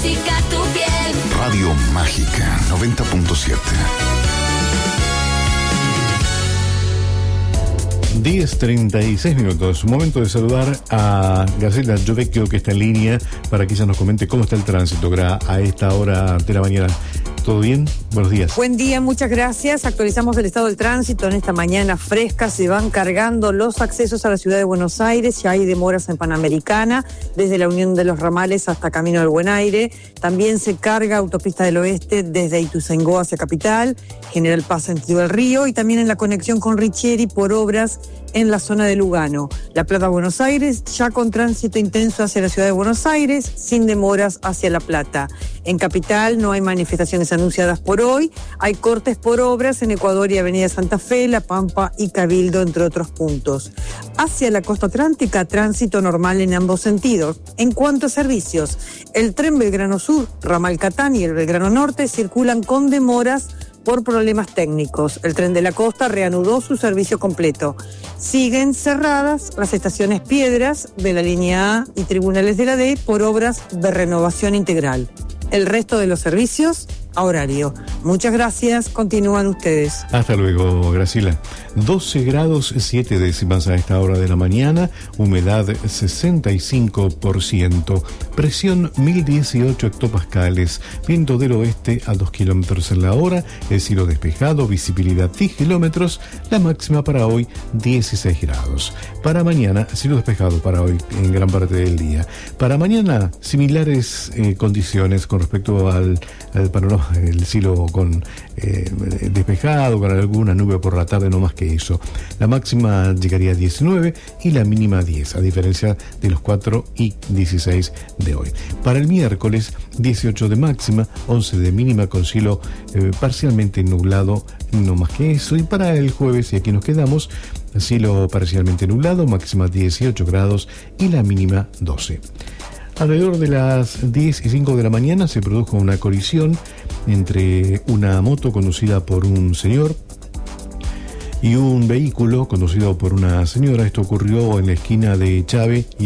música tu piel. Radio Mágica 90.7. 10:36. Momento de saludar a Graciela Giovecchio, que está en línea, para que ella nos comente cómo está el tránsito a esta hora de la mañana. ¿Todo bien? Buenos días. Buen día, muchas gracias. Actualizamos el estado del tránsito en esta mañana fresca. Se van cargando los accesos a la ciudad de Buenos Aires. Ya hay demoras en Panamericana, desde la Unión de los Ramales hasta Camino del Buen Aire. También se carga Autopista del Oeste desde Ituzaingó hacia Capital, General Paz sentido del Río, y también en la conexión con Richieri por obras en la zona de Lugano. La Plata, Buenos Aires, ya con tránsito intenso hacia la ciudad de Buenos Aires, sin demoras hacia La Plata. En Capital no hay manifestaciones anunciadas por hoy, hay cortes por obras en Ecuador y Avenida Santa Fe, La Pampa y Cabildo, entre otros puntos. Hacia la costa atlántica, tránsito normal en ambos sentidos. En cuanto a servicios, el tren Belgrano Sur, Ramal Catán y el Belgrano Norte circulan con demoras por problemas técnicos. El tren de la costa reanudó su servicio completo. Siguen cerradas las estaciones Piedras de la línea A y Tribunales de la D por obras de renovación integral. El resto de los servicios a horario. Muchas gracias, continúan ustedes. Hasta luego, Graciela. 12 grados 7 décimas a esta hora de la mañana, humedad 65%, presión 1018 hectopascales, viento del oeste a 2 kilómetros en la hora, el cielo despejado, visibilidad 10 kilómetros, la máxima para hoy 16 grados. Para mañana, cielo despejado para hoy en gran parte del día. Para mañana, similares condiciones con respecto al panorama. El cielo con despejado, con alguna nube por la tarde, no más que eso. La máxima llegaría a 19 y la mínima a 10, a diferencia de los 4 y 16 de hoy. Para el miércoles, 18 de máxima, 11 de mínima, con cielo parcialmente nublado, no más que eso. Y para el jueves, y aquí nos quedamos, cielo parcialmente nublado, máxima 18 grados y la mínima 12. Alrededor de las 10:05 de la mañana se produjo una colisión entre una moto conducida por un señor y un vehículo conducido por una señora. Esto ocurrió en la esquina de Chávez y